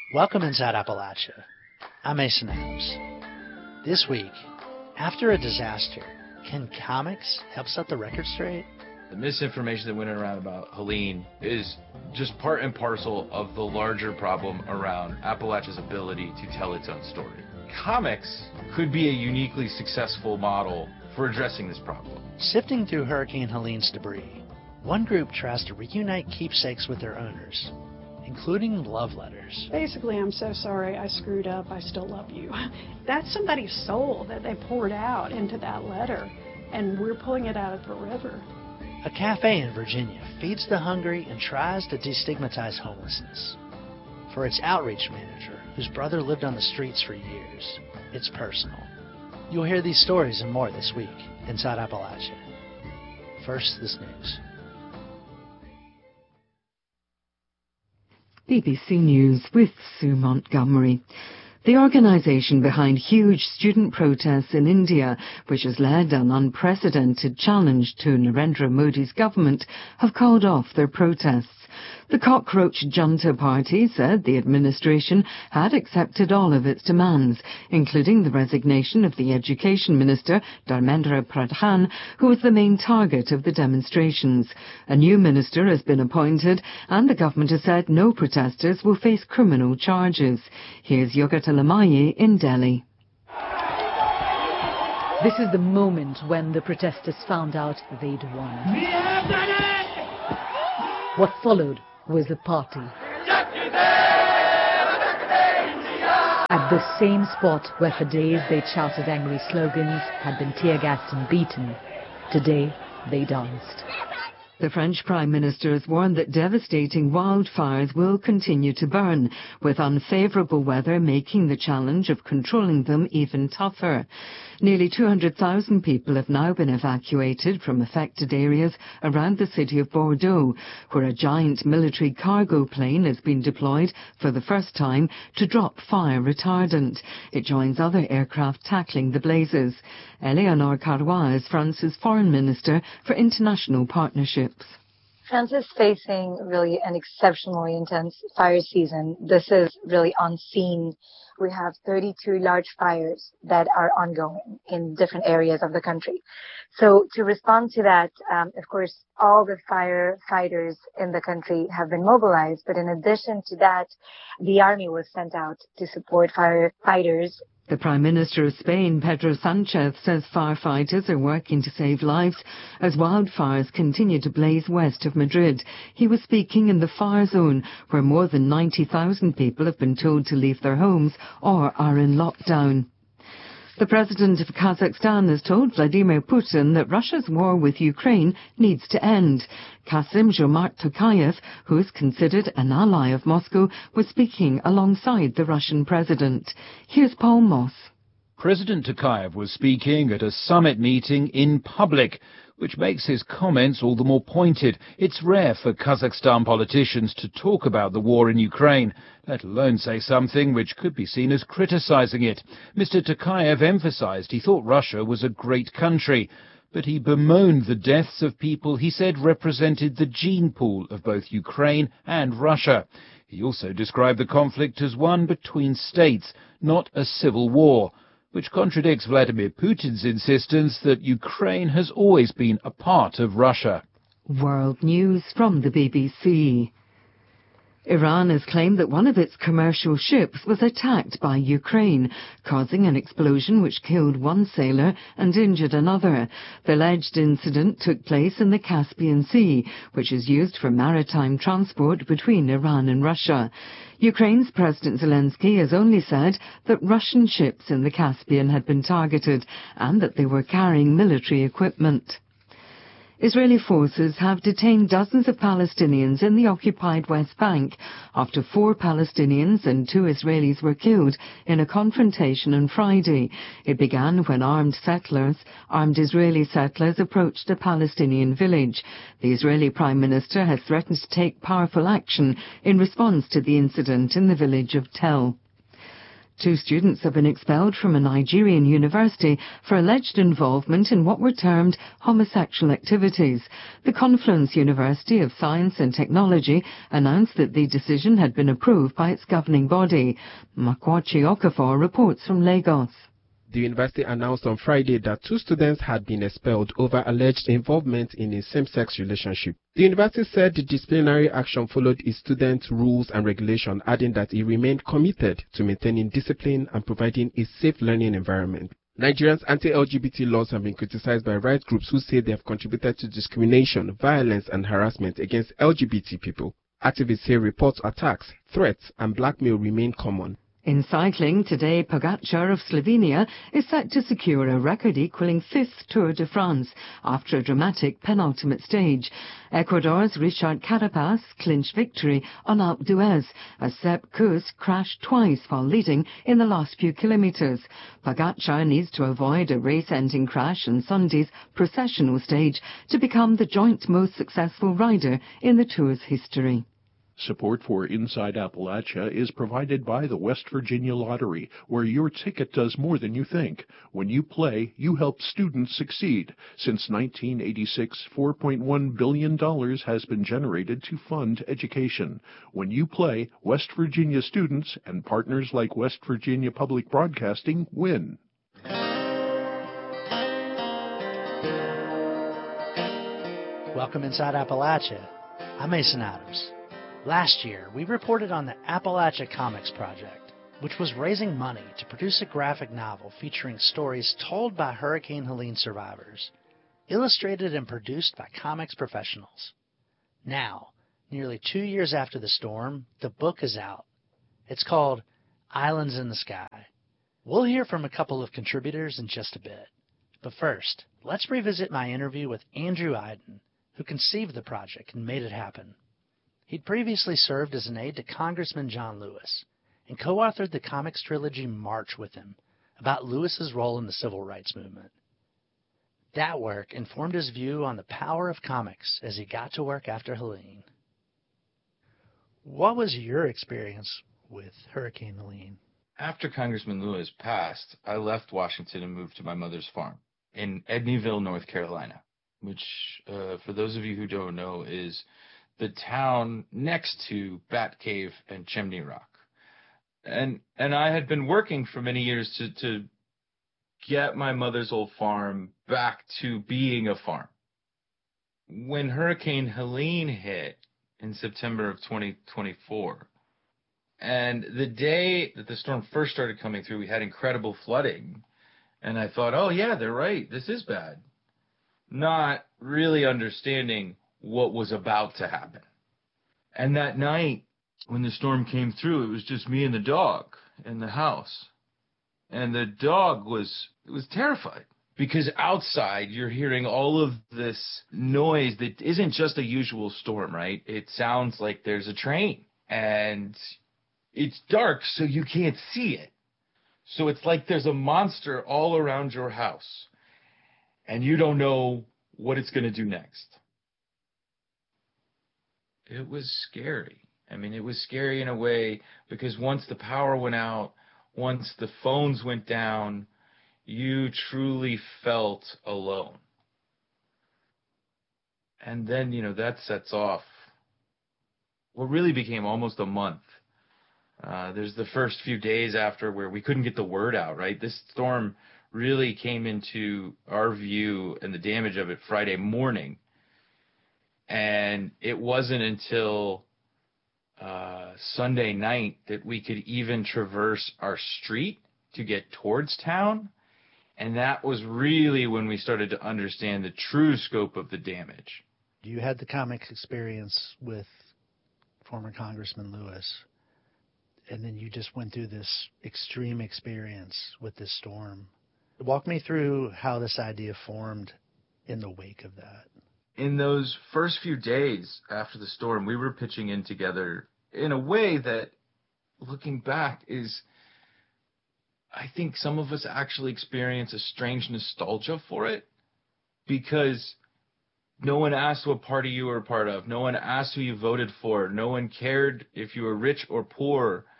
Welcome inside Appalachia. I'm Mason Adams. This week, after a disaster, can comics help set the record straight? The misinformation that went around about Helene is just part and parcel of the larger problem around Appalachia's ability to tell its own story. Comics could be a uniquely successful model for addressing this problem. Sifting through Hurricane Helene's debris, one group tries to reunite keepsakes with their owners, including love letters. Basically, I'm so sorry I screwed up, I still love you. That's somebody's soul that they poured out into that letter, and we're pulling it out of the river. A cafe in Virginia feeds the hungry and tries to destigmatize homelessness. For its outreach manager, whose brother lived on the streets for years, it's personal. You'll hear these stories and more this week inside Appalachia. First, this news. BBC News with Sue Montgomery. The organisation behind huge student protests in India, which has led an unprecedented challenge to Narendra Modi's government, have called off their protests. The Cockroach Junta Party said the administration had accepted all of its demands, including the resignation of the Education Minister, Dharmendra Pradhan, who was the main target of the demonstrations. A new minister has been appointed, and the government has said no protesters will face criminal charges. Here's Yogata Lamayi in Delhi. This is the moment when the protesters found out they'd won. We have done it! What followed was the party. At the same spot where for days they'd shouted angry slogans, had been tear-gassed and beaten, today they danced. The French Prime Minister has warned that devastating wildfires will continue to burn, with unfavourable weather making the challenge of controlling them even tougher. Nearly 200,000 people have now been evacuated from affected areas around the city of Bordeaux, where a giant military cargo plane has been deployed for the first time to drop fire retardant. It joins other aircraft tackling the blazes. Eleanor Carrois is France's Foreign Minister for International Partnerships. France is facing really an exceptionally intense fire season. This is really unseen. We have 32 large fires that are ongoing in different areas of the country. So to respond to that, of course, all the firefighters in the country have been mobilized. But in addition to that, the army was sent out to support firefighters. The Prime Minister of Spain, Pedro Sanchez, says firefighters are working to save lives as wildfires continue to blaze west of Madrid. He was speaking in the fire zone, where more than 90,000 people have been told to leave their homes or are in lockdown. The President of Kazakhstan has told Vladimir Putin that Russia's war with Ukraine needs to end. Kassym-Jomart Tokayev, who is considered an ally of Moscow, was speaking alongside the Russian president. Here's Paul Moss. President Tokayev was speaking at a summit meeting in public, which makes his comments all the more pointed. It's rare for Kazakhstan politicians to talk about the war in Ukraine, let alone say something which could be seen as criticizing it. Mr. Tokayev emphasized he thought Russia was a great country, but he bemoaned the deaths of people he said represented the gene pool of both Ukraine and Russia. He also described the conflict as one between states, not a civil war, which contradicts Vladimir Putin's insistence that Ukraine has always been a part of Russia. World News from the BBC. Iran has claimed that one of its commercial ships was attacked by Ukraine, causing an explosion which killed one sailor and injured another. The alleged incident took place in the Caspian Sea, which is used for maritime transport between Iran and Russia. Ukraine's President Zelensky has only said that Russian ships in the Caspian had been targeted and that they were carrying military equipment. Israeli forces have detained dozens of Palestinians in the occupied West Bank after 4 Palestinians and 2 Israelis were killed in a confrontation on Friday. It began when armed Israeli settlers approached a Palestinian village. The Israeli Prime Minister has threatened to take powerful action in response to the incident in the village of Tel. 2 students have been expelled from a Nigerian university for alleged involvement in what were termed homosexual activities. The Confluence University of Science and Technology announced that the decision had been approved by its governing body. Makwachi Okafor reports from Lagos. The university announced on Friday that 2 students had been expelled over alleged involvement in a same-sex relationship. The university said the disciplinary action followed its student rules and regulation, adding that it remained committed to maintaining discipline and providing a safe learning environment. Nigeria's anti-LGBT laws have been criticized by rights groups who say they have contributed to discrimination, violence and harassment against LGBT people. Activists say reports of attacks, threats and blackmail remain common. In cycling, today Pogačar of Slovenia is set to secure a record equalling 5th Tour de France after a dramatic penultimate stage. Ecuador's Richard Carapaz clinched victory on Alpe d'Huez as Sepp Kuss crashed twice while leading in the last few kilometres. Pogačar needs to avoid a race-ending crash on Sunday's processional stage to become the joint most successful rider in the Tour's history. Support for Inside Appalachia is provided by the West Virginia Lottery, where your ticket does more than you think. When you play, you help students succeed. Since 1986, $4.1 billion has been generated to fund education. When you play, West Virginia students and partners like West Virginia Public Broadcasting win. Welcome Inside Appalachia. I'm Mason Adams. Last year, we reported on the Appalachia Comics Project, which was raising money to produce a graphic novel featuring stories told by Hurricane Helene survivors, illustrated and produced by comics professionals. Now, nearly 2 years after the storm, the book is out. It's called Islands in the Sky. We'll hear from a couple of contributors in just a bit. But first, let's revisit my interview with Andrew Iden, who conceived the project and made it happen. He'd previously served as an aide to Congressman John Lewis and co-authored the comics trilogy March with him about Lewis's role in the civil rights movement. That work informed his view on the power of comics as he got to work after Helene. What was your experience with Hurricane Helene? After Congressman Lewis passed, I left Washington and moved to my mother's farm in Edneyville, North Carolina, which, for those of you who don't know, is the town next to Bat Cave and Chimney Rock. And I had been working for many years to get my mother's old farm back to being a farm. When Hurricane Helene hit in September of 2024, and the day that the storm first started coming through, we had incredible flooding. And I thought, oh yeah, they're right, this is bad. Not really understanding what was about to happen. And that night, when the storm came through, it was just me and the dog in the house. And the dog was terrified, because outside you're hearing all of this noise that isn't just a usual storm, right? It sounds like there's a train, and it's dark, so you can't see it. So it's like there's a monster all around your house, and you don't know what it's going to do next. It was scary. I mean, it was scary in a way because once the power went out, once the phones went down, you truly felt alone. And then, that sets off what really became almost a month. There's the first few days after where we couldn't get the word out, right? This storm really came into our view and the damage of it Friday morning. And it wasn't until Sunday night that we could even traverse our street to get towards town. And that was really when we started to understand the true scope of the damage. You had the comics experience with former Congressman Lewis, and then you just went through this extreme experience with this storm. Walk me through how this idea formed in the wake of that. In those first few days after the storm, we were pitching in together in a way that, looking back, is, I think some of us actually experience a strange nostalgia for it, because no one asked what party you were a part of. No one asked who you voted for. No one cared if you were rich or poor.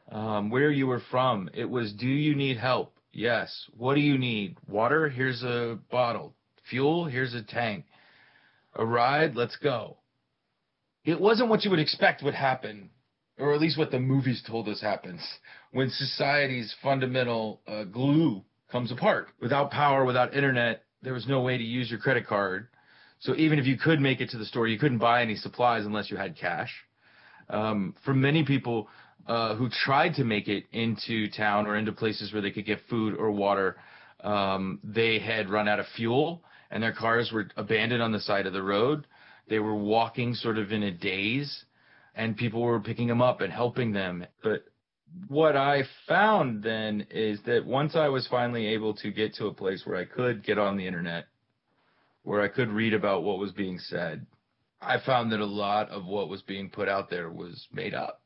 where you were from. It was, do you need help? Yes. What do you need? Water? Here's a bottle. Fuel? Here's a tank. A ride? Let's go. It wasn't what you would expect would happen, or at least what the movies told us happens, when society's fundamental glue comes apart. Without power, without internet, there was no way to use your credit card. So even if you could make it to the store, you couldn't buy any supplies unless you had cash. For many people who tried to make it into town or into places where they could get food or water, they had run out of fuel and their cars were abandoned on the side of the road. They were walking sort of in a daze, and people were picking them up and helping them. But what I found then is that once I was finally able to get to a place where I could get on the internet, where I could read about what was being said, I found that a lot of what was being put out there was made up.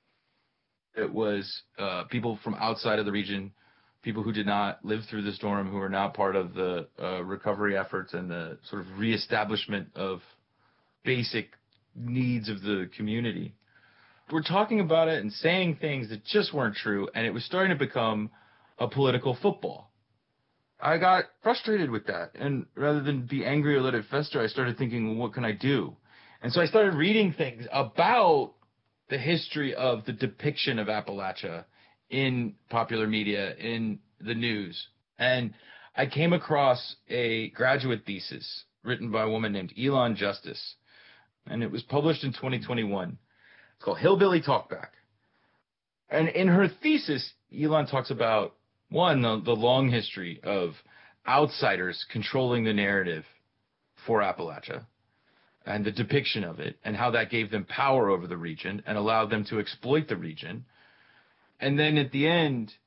It was people from outside of the region, people who did not live through the storm, who were not part of the recovery efforts and the sort of reestablishment of basic needs of the community. We're talking about it and saying things that just weren't true, and it was starting to become a political football. I got frustrated with that, and rather than be angry or let it fester, I started thinking, well, what can I do? And so I started reading things about the history of the depiction of Appalachia in popular media, in the news. And I came across a graduate thesis written by a woman named Elon Justice, and it was published in 2021. It's called Hillbilly Talkback. And in her thesis, Elon talks about, one, the long history of outsiders controlling the narrative for Appalachia and the depiction of it, and how that gave them power over the region and allowed them to exploit the region. And then at the end,